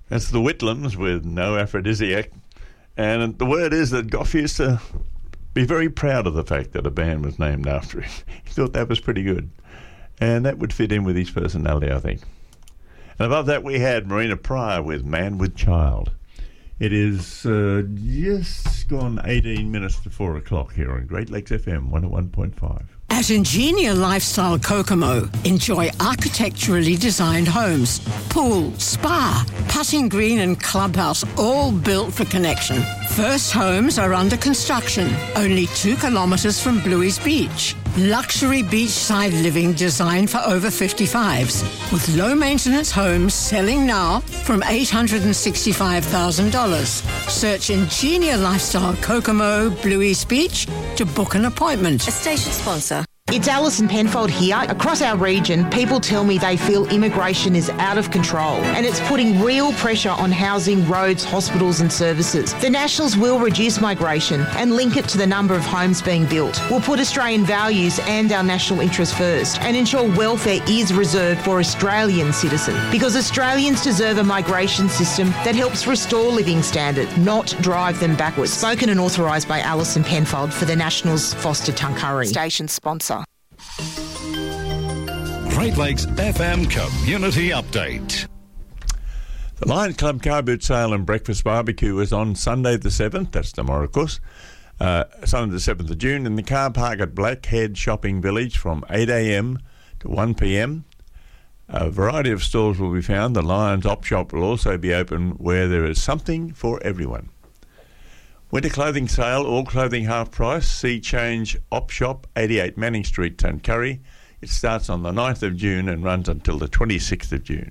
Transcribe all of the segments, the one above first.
That's the Whitlams with No Aphrodisiac. And the word is that Gough used to be very proud of the fact that a band was named after him. He thought that was pretty good. And that would fit in with his personality, I think. And above that, we had Marina Pryor with Man with Child. It is just gone 18 minutes to 4 o'clock here on Great Lakes FM 101.5. At Ingenia Lifestyle Kokomo, enjoy architecturally designed homes, pool, spa, putting green and clubhouse, all built for connection. First homes are under construction, only 2 kilometres from Bluey's Beach. Luxury beachside living designed for over 55s, with low-maintenance homes selling now from $865,000. Search Ingenia Lifestyle Kokomo, Bluey's Beach to book an appointment. A station sponsor. It's Alison Penfold here. Across our region, people tell me they feel immigration is out of control and it's putting real pressure on housing, roads, hospitals and services. The Nationals will reduce migration and link it to the number of homes being built. We'll put Australian values and our national interests first and ensure welfare is reserved for Australian citizens, because Australians deserve a migration system that helps restore living standards, not drive them backwards. Spoken and authorised by Alison Penfold for the Nationals, Foster Tuncurry. Station sponsor. Great Lakes FM Community Update. The Lions Club Car Boot Sale and Breakfast Barbecue is on Sunday the 7th, that's tomorrow of course, Sunday the 7th of June in the car park at Blackhead Shopping Village from 8am to 1pm. A variety of stalls will be found. The Lions Op Shop will also be open where there is something for everyone. Winter clothing sale, all clothing half price. Sea Change Op Shop, 88 Manning Street, Tuncurry. It starts on the 9th of June and runs until the 26th of June.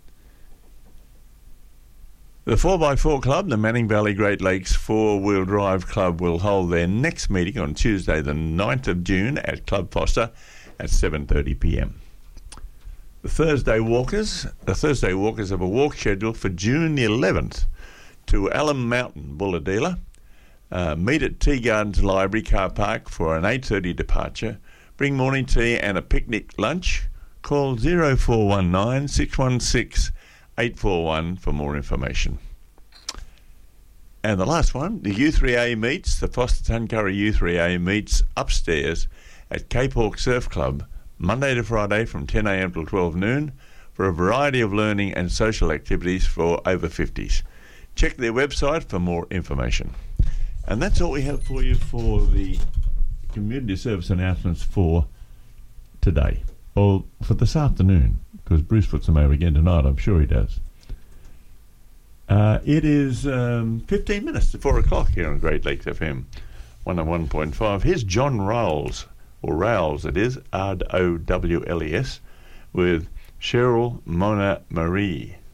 The 4x4 Club, the Manning Valley Great Lakes 4-Wheel Drive Club, will hold their next meeting on Tuesday the 9th of June at Club Foster at 7:30pm. The Thursday Walkers have a walk scheduled for June the 11th to Alum Mountain Bulahdelah. Meet at Tea Gardens Library car park for an 8:30 departure. Bring morning tea and a picnic lunch. Call 0419 616 841 for more information. And the last one, the U3A meets, the Foster Tuncurry U3A meets upstairs at Cape Hawk Surf Club, Monday to Friday from 10am till 12 noon for a variety of learning and social activities for over 50s. Check their website for more information. And that's all we have for you for the community service announcements for today, or for this afternoon, because Bruce puts them over again tonight, I'm sure he does. It is 15 minutes to 4 o'clock here on Great Lakes FM 101.5. Here's John Rowles, or Rowles it is, Rowles, with Cheryl Mona Marie.